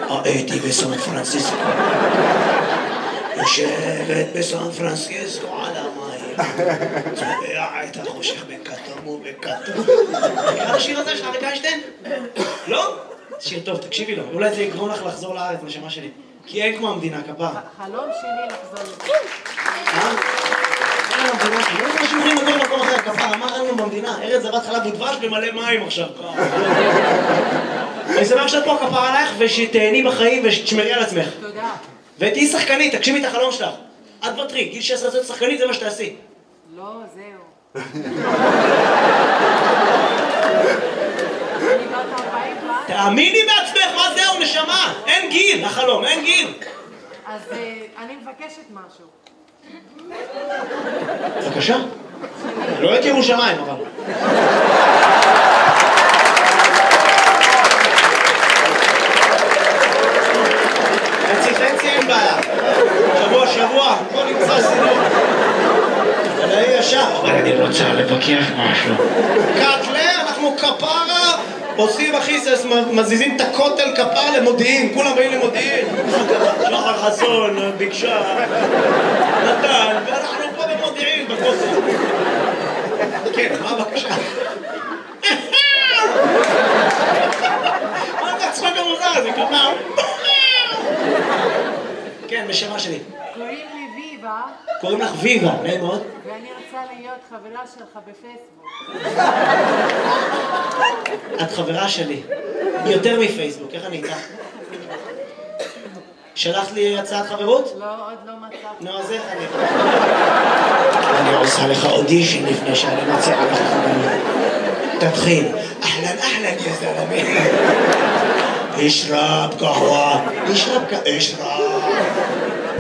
הייתי בסן פרנסיסקו. יושבת בסן פרנסיסקו על המים. צובע את החושך בכתום ובכתום. מכיר השיר הזה של אריק איינשטיין? לא? שיר טוב, תקשיבי לו. אולי זה יגרום לך לחזור לארץ, נשמה שלי. כי אין כמו המדינה, כפרה. חלום שלי לחזור. לא יודע שמחים לגור במקום אחר, כפרה, מה ראינו במדינה? ארץ זבת חלב ודבש במלא מים עכשיו. אני שמח שאת פה, כפרה עלייך, ושתהני בחיים ושתשמרי על עצמך. תודה. ותהיי שחקנית, תגשימי את החלום שלך. את בטרי, גיל 16 להיות שחקנית, זה מה שתעשי. לא, זהו. תאמיני בעצמך, מה זהו, נשמה? אין גיל, החלום, אין גיל. אז אני מבקשת משהו. בבקשה. לא את ירושלים, אבל. חצי אין בעיה. שבוע, בוא נמצא סינות. זה לא ישר. אני רוצה לבקר משהו. קאטלה, אנחנו כפרה. עושים אחיסס, מזיזים את הכותל כפר למודיעין, כולם באים למודיעין. שחר חסון, ביקשה, נתן, ואנחנו פה במודיעין, בכותל. כן, מה הבקשה? מה אתה צחוק המוזר הזה, כפר? כן, בשמה שלי. קוראים לי ויבה. קוראים לך ויבה, נעים מאוד. ואני רוצה להיות חברה שלך בפייסבוק. את חברה שלי. יותר מפייסבוק, איך אני איתך? שלחת לי הצעת חברות? לא, עוד לא מצאתי. נו, אז איך אני... אני עושה לך אודישן לפני שאני מציע לך חברות. תתחיל. אהלן, יא זלמי. אשרב קהווה. אשרב.